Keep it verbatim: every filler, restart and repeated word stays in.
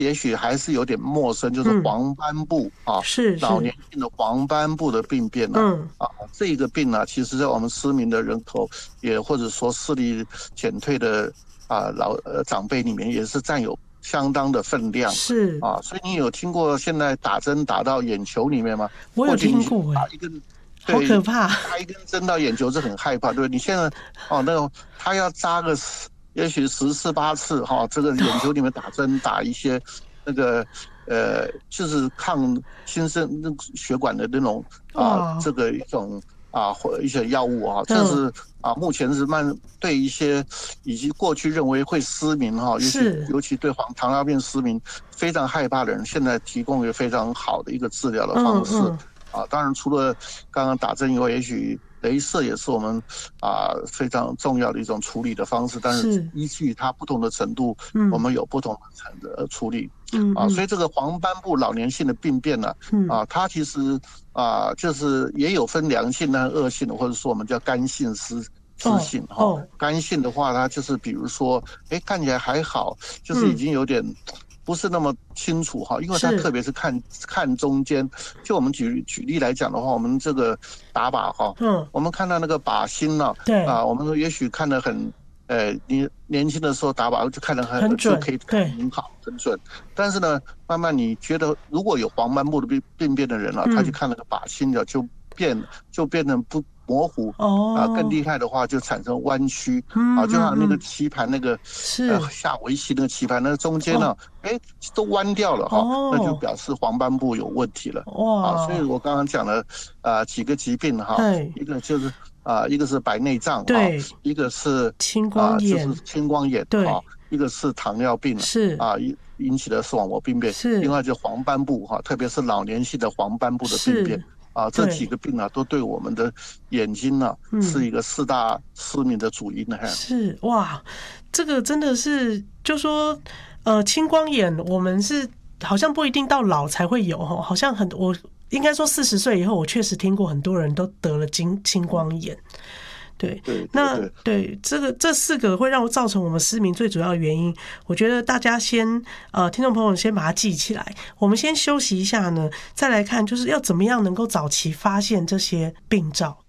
也许还是有点陌生，就是黄斑部、嗯、啊， 是老年性的黄斑部的病变啊，嗯、啊，这个病啊，其实在我们失明的人口也或者说视力减退的啊老呃长辈里面也是占有相当的分量， 是啊，所以你有听过现在打针打到眼球里面吗？ 我有听过、欸， 打一根， 好可怕， 打一根针到眼球是很害怕，对，你现在哦，那个他要扎个。也许十次八次哈，这个眼球里面打针打一些那个呃，就是抗新生那血管的那种啊，这个一种啊或一些药物啊，这是啊目前是慢对一些以及过去认为会失明哈，尤其尤其对黄糖尿病失明非常害怕的人，现在提供一个非常好的一个治疗的方式。嗯嗯啊，当然除了刚刚打针以外，也许雷射也是我们啊非常重要的一种处理的方式，但是依据它不同的程度，我们有不同的程的处理。嗯啊，所以这个黄斑部老年性的病变呢，啊，它其实啊就是也有分良性的、恶性的，或者说我们叫干性湿。湿性哈、哦，干性的话，它就是比如说，哎，看起来还好，就是已经有点。不是那么清楚哈，因为它特别是看看中间。就我们举举例来讲的话，我们这个打靶哈，嗯，我们看到那个靶心呢、啊， 对啊，我们也许看得很，呃，你年轻的时候打靶就看得很很准， 就可以看很好很准。但是呢，慢慢你觉得如果有黄斑部的病病变的人啊，嗯、他去看那个靶心的就变就变成不。模糊哦、啊，更厉害的话就产生弯曲、嗯、啊，就像那个棋盘那个呃下围棋那个棋盘，那个中间呢，哎、哦，都弯掉了哈、哦，那就表示黄斑部有问题了。哇、啊，所以我刚刚讲了啊几个疾病哈，一个就是啊一个是白内障哈，一个是青光眼， 啊、就是青光眼哈，一个是糖尿病是啊引起的视网膜病变，是另外就黄斑部哈，特别是老年性的黄斑部的病变。啊，这几个病啊，都对我们的眼睛呢、啊嗯、是一个四大失明的主因呢。 是哇，这个真的是，就说呃，青光眼我们是好像不一定到老才会有哈，好像很我应该说四十岁以后，我确实听过很多人都得了青青光眼。对， 对对对那对这个这四个会让我造成我们失明最主要的原因，我觉得大家先呃，听众朋友先把它记起来。我们先休息一下呢，再来看就是要怎么样能够早期发现这些病兆。